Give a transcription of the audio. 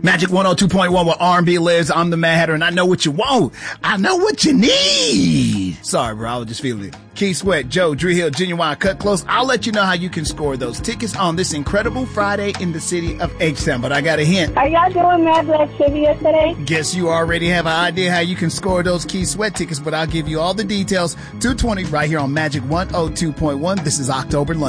Magic 102.1 where R&B lives. I'm the Mad Hatter, and I know what you want. I know what you need. Sorry, bro. I was just feeling it. Keith Sweat, Joe, Drew Hill, Genuine, Cut Close. I'll let you know how you can score those tickets on this incredible Friday in the city of H-Town. But I got a hint. Are y'all doing Mad Black Trivia today? Guess you already have an idea how you can score those Keith Sweat tickets, but I'll give you all the details. 2:20 right here on Magic 102.1. This is October Lunch.